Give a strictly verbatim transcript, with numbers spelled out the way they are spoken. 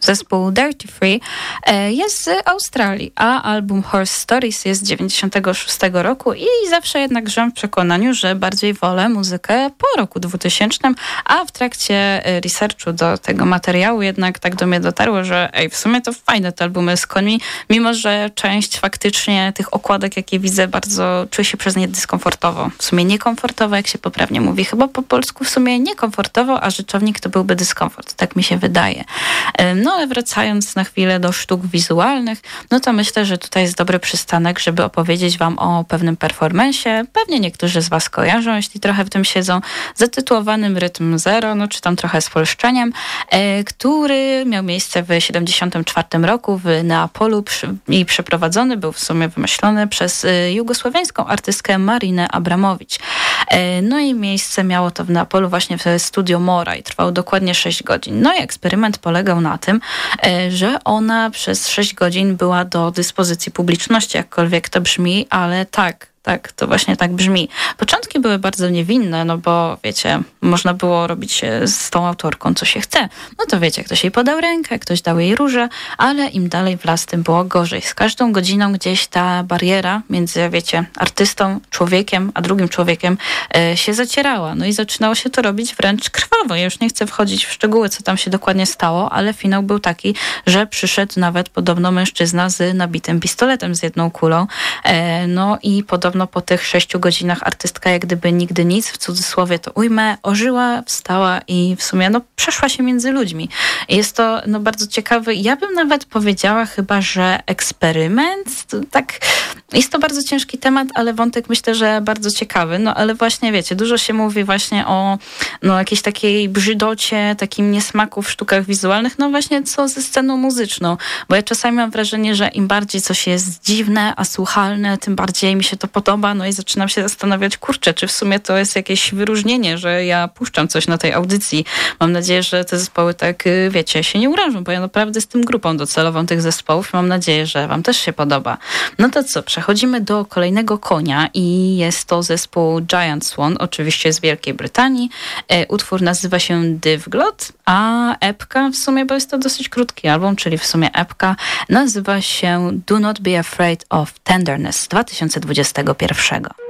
Zespół Dirty Free jest z Australii, a album Horse Stories jest z dziewięćdziesiątego szóstego roku i zawsze jednak żyłam w przekonaniu, że bardziej wolę muzykę po roku dwutysięcznym, a w trakcie researchu do tego materiału jednak tak do mnie dotarło, że ej, w sumie to fajne te albumy z końmi, mimo że część faktycznie tych okładek, jakie widzę, bardzo czuję się przez nie dyskomfortowo. W sumie niekomfortowo, jak się poprawnie mówi. Chyba po polsku w sumie niekomfortowo, a rzeczownik to byłby dyskomfort. Tak mi się wydaje. No ale wracając na chwilę do sztuk wizualnych, no to myślę, że tutaj jest dobry przystanek, żeby opowiedzieć wam o pewnym performance'ie. Pewnie niektórzy z was kojarzą, jeśli trochę w tym siedzą, zatytułowanym Rytm Zero, no czy tam trochę z polszczeniem, e, który miał miejsce w siedemdziesiątym czwartym roku w Neapolu przy, i przeprowadzony był w sumie wymyślony przez e, jugosłowiańską artystkę Marinę Abramowicz. E, no i miejsce miało to w Neapolu właśnie w studio Mora i trwało dokładnie sześć godzin. No i eksperyment polegał na tym, że ona przez sześć godzin była do dyspozycji publiczności, jakkolwiek to brzmi, ale tak, tak, to właśnie tak brzmi. Początki były bardzo niewinne, no bo wiecie, można było robić z tą autorką, co się chce. No to wiecie, ktoś jej podał rękę, ktoś dał jej różę, ale im dalej w las, tym było gorzej. Z każdą godziną gdzieś ta bariera między, wiecie, artystą, człowiekiem, a drugim człowiekiem e, się zacierała. No i zaczynało się to robić wręcz krwawo. Ja już nie chcę wchodzić w szczegóły, co tam się dokładnie stało, ale finał był taki, że przyszedł nawet podobno mężczyzna z nabitym pistoletem z jedną kulą. E, no i podobno no po tych sześciu godzinach artystka jak gdyby nigdy nic, w cudzysłowie to ujmę, ożyła, wstała i w sumie no przeszła się między ludźmi. Jest to no bardzo ciekawy, ja bym nawet powiedziała chyba, że eksperyment, to tak, jest to bardzo ciężki temat, ale wątek myślę, że bardzo ciekawy, no ale właśnie wiecie, dużo się mówi właśnie o no jakiejś takiej brzydocie, takim niesmaku w sztukach wizualnych, no właśnie co ze sceną muzyczną, bo ja czasami mam wrażenie, że im bardziej coś jest dziwne, a słuchalne, tym bardziej mi się to podoba. No i zaczynam się zastanawiać, kurczę, czy w sumie to jest jakieś wyróżnienie, że ja puszczam coś na tej audycji. Mam nadzieję, że te zespoły tak, wiecie, się nie urażą, bo ja naprawdę jestem grupą docelową tych zespołów. Mam nadzieję, że wam też się podoba. No to co, przechodzimy do kolejnego konia i jest to zespół Giant Swan, oczywiście z Wielkiej Brytanii. E, utwór nazywa się Divglot, a epka w sumie, bo jest to dosyć krótki album, czyli w sumie epka, nazywa się Do Not Be Afraid of Tenderness z dwa tysiące dwudziestego pierwszego.